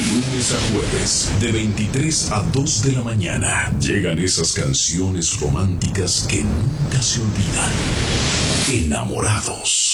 lunes a jueves, de 23 a 2 de la mañana, llegan esas canciones románticas que nunca se olvidan. Enamorados.